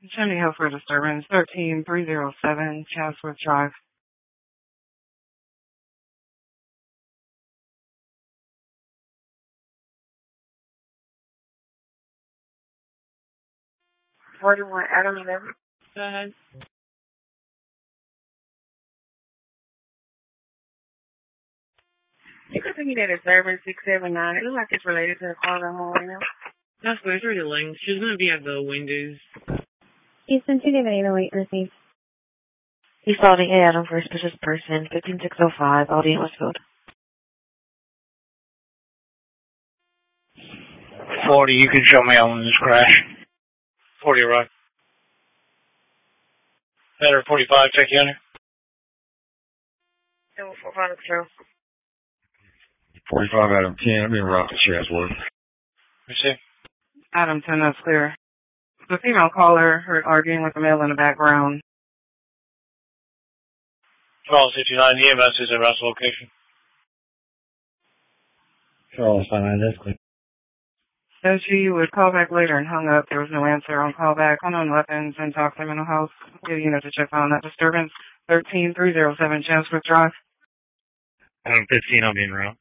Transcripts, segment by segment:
Chimney Hill for disturbance, 13307 Chatsworth Drive. 41 Adam 11. Go ahead. You can tell me that disturbance 679. It looks like it's related to the call I'm on right now. That's good. It's already linked. She's going to be at the windows. Houston 29808 received. He's following A. Adam for a suspicious person, 15605, Aldi Westfield. 40, you can show me on this crash. 40, right. Header 45, check you under. 745 Control. 45 Adam 10, I'm in route to Chatsworth. You see? Adam 10, that's clear. The female caller heard arguing with the male in the background. Charles 59, EMS is at rest location. Charles 59, that's clear. So she would call back later and hung up. There was no answer on callback. Unknown weapons and toxic mental health. Get a unit to check on that disturbance. 13307 Chatsworth Drive. Adam 15, I'll be en route.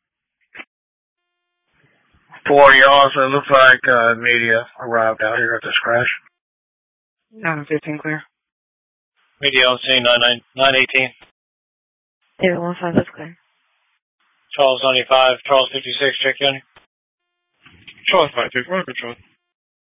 40 also looks like media arrived out here at this crash. Adam 15 clear. Media on scene 918. David 15, that's clear. Charles 95, Charles 56, check you under. Charles 56, run control.